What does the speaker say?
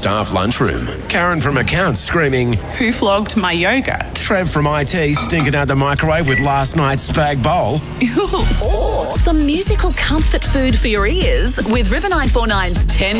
staff lunchroom. Karen from accounts screaming, Who flogged my yogurt? Trev from IT stinking out the microwave with last night's spag bowl. Or some musical comfort food for your ears with River 949's 10